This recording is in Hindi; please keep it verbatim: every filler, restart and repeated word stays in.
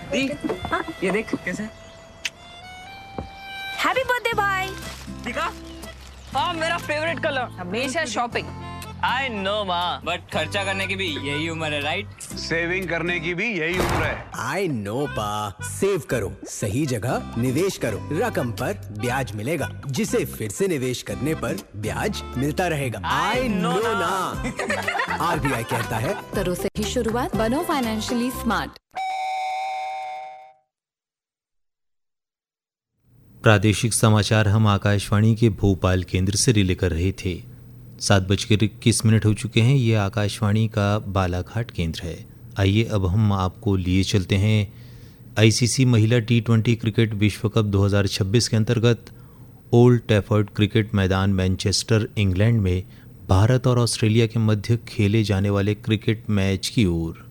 दी, हाँ? ये देख कैसे। हैप्पी बर्थडे भाई। दिखा? हाँ मेरा फेवरेट कलर। हमेशा शॉपिंग। आई नो माँ, बट खर्चा करने की भी यही उम्र है, राइट? सेविंग करने की भी यही उम्र है। आई नो पा, सेव करो, सही जगह निवेश करो, रकम पर ब्याज मिलेगा, जिसे फिर से निवेश करने पर ब्याज मिलता रहेगा। आई नो ना। आरबीआई कहता है, करो सही शुरुआत, बनो फाइनेंशियली स्मार्ट। प्रादेशिक समाचार हम आकाशवाणी के भोपाल केंद्र से रिले कर रहे थे। सात बजकर इक्कीस मिनट हो चुके हैं। ये आकाशवाणी का बालाघाट केंद्र है। आइए अब हम आपको लिए चलते हैं आईसीसी महिला टी ट्वेंटी क्रिकेट विश्व कप दो हज़ार छब्बीस के अंतर्गत ओल्ड ट्रैफर्ड क्रिकेट मैदान मैनचेस्टर इंग्लैंड में भारत और ऑस्ट्रेलिया के मध्य खेले जाने वाले क्रिकेट मैच की ओर।